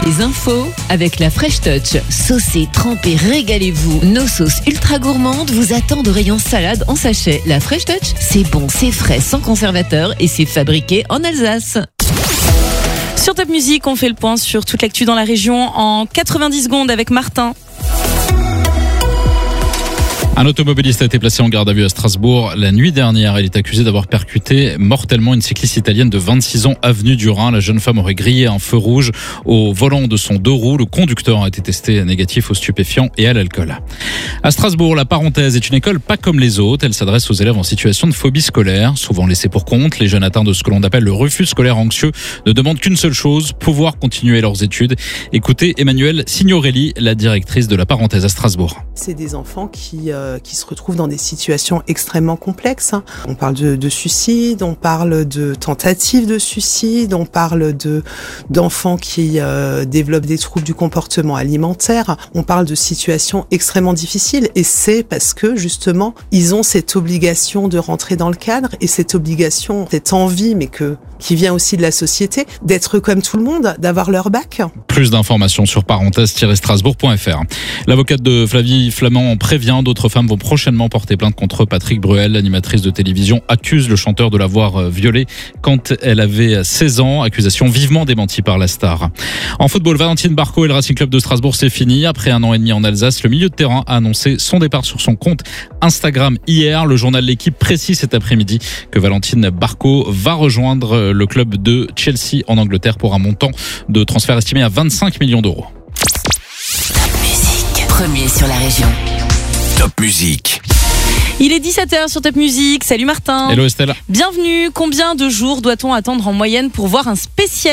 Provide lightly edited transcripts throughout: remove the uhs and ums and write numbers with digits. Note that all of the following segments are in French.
Les infos avec la Fresh Touch. Saucez, trempez, régalez-vous. Nos sauces ultra gourmandes vous attendent au rayon salade en sachet. La Fresh Touch, c'est bon, c'est frais, sans conservateur et c'est fabriqué en Alsace. Sur Top Music, on fait le point sur toute l'actu dans la région en 90 secondes avec Martin. Un automobiliste a été placé en garde à vue à Strasbourg la nuit dernière. Il est accusé d'avoir percuté mortellement une cycliste italienne de 26 ans avenue du Rhin. La jeune femme aurait grillé un feu rouge au volant de son deux roues. Le conducteur a été testé négatif aux stupéfiants et à l'alcool. À Strasbourg, la Parenthèse est une école pas comme les autres. Elle s'adresse aux élèves en situation de phobie scolaire, souvent laissés pour compte. Les jeunes atteints de ce que l'on appelle le refus scolaire anxieux ne demandent qu'une seule chose, pouvoir continuer leurs études. Écoutez Emmanuelle Signorelli, la directrice de la Parenthèse à Strasbourg. C'est des enfants qui se retrouvent dans des situations extrêmement complexes. On parle de suicide, on parle de tentatives de suicide, on parle d'enfants qui développent des troubles du comportement alimentaire. On parle de situations extrêmement difficiles et c'est parce que justement ils ont cette obligation de rentrer dans le cadre et cette obligation, cette envie, mais qui vient aussi de la société, d'être comme tout le monde, d'avoir leur bac. Plus d'informations sur parenthèse-strasbourg.fr. L'avocate de Flavie Flamand prévient, d'autres femmes vont prochainement porter plainte contre Patrick Bruel. L'animatrice de télévision accuse le chanteur de l'avoir violée quand elle avait 16 ans. Accusation vivement démentie par la star. En football, Valentine Barco et le Racing Club de Strasbourg, c'est fini. Après un an et demi en Alsace, le milieu de terrain a annoncé son départ sur son compte Instagram hier. Le journal L'Équipe précise cet après-midi que Valentine Barco va rejoindre le club de Chelsea en Angleterre pour un montant de transfert estimé à 25 millions d'euros. Top Music, premier sur la région. Top Music. Il est 17h sur Top Music. Salut Martin. Hello Estelle. Bienvenue. Combien de jours doit-on attendre en moyenne pour voir un spécialiste ?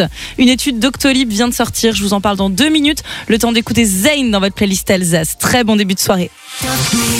Une étude Doctolib vient de sortir. Je vous en parle dans 2 minutes. Le temps d'écouter Zayn dans votre playlist Alsace. Très bon début de soirée.